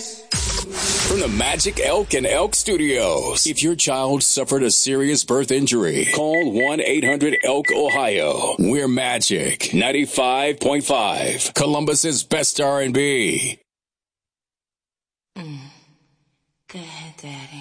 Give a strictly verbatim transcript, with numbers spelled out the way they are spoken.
From the Magic Elk and Elk Studios. If your child suffered a serious birth injury, call one eight hundred elk ohio. We're Magic ninety-five point five. Columbus's best R and B. Mm. Go ahead, Daddy.